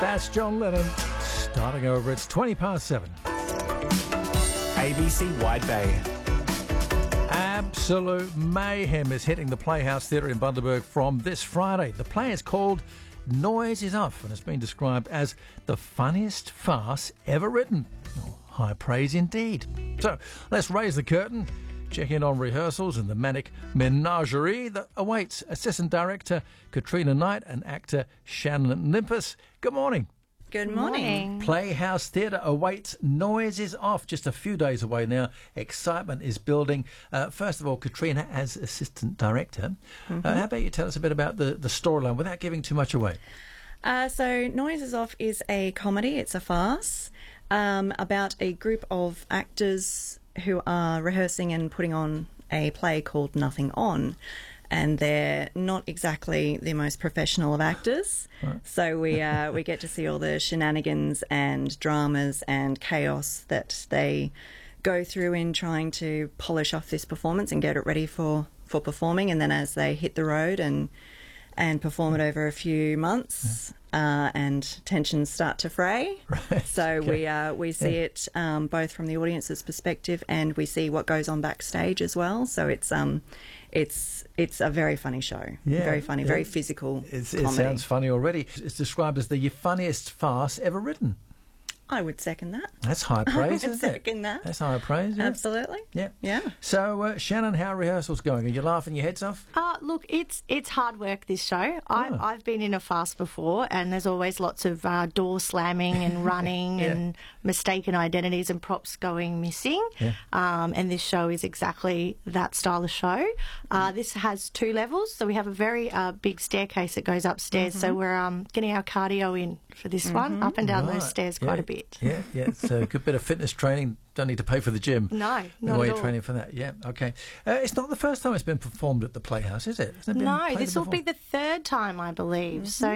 That's John Lennon starting over. It's 7:20. ABC Wide Bay. Absolute mayhem is hitting the Playhouse Theatre in Bundaberg from this Friday. The play is called Noise is Off and it's been described as the funniest farce ever written. Oh, high praise indeed. So let's raise the curtain, check in on rehearsals and the manic menagerie that awaits Assistant Director Katrina Knight and actor Shannon Limpus. Good morning. Good morning. Playhouse Theatre awaits. Noise is Off. Just a few days away now. Excitement is building. First of all, Katrina, as Assistant Director, how about you tell us a bit about the storyline without giving too much away? So Noise is Off is a comedy. It's a farce about a group of actors who are rehearsing and putting on a play called Nothing On. And they're not exactly the most professional of actors. Right. So we get to see all the shenanigans and dramas and chaos that they go through in trying to polish off this performance and get it ready for performing. And then as they hit the road and perform it over a few months, and tensions start to fray. Right. So we see it both from the audience's perspective and we see what goes on backstage as well. So it's a very funny show. Yeah, very funny, very physical It comedy. sounds funny already. It's described as the funniest farce ever written. I would second that. That's high praise, I would isn't it? second that. That's high praise, yeah. Absolutely. Yeah. Yeah. So, Shannon, how are rehearsals going? Are you laughing your heads off? Look, it's hard work, this show. I've been in a farce before, and there's always lots of door slamming and running and mistaken identities and props going missing. Yeah. And this show is exactly that style of show. This has 2 levels, so we have a very big staircase that goes upstairs. So we're getting our cardio in for this one, up and down those stairs quite a bit. Yeah, it's a good bit of fitness training. Don't need to pay for the gym. No, the not way at you're all. training for that. Yeah, okay. It's not the first time it's been performed at the Playhouse, is it? Hasn't it been No, played this will before? be the 3rd time, I believe. So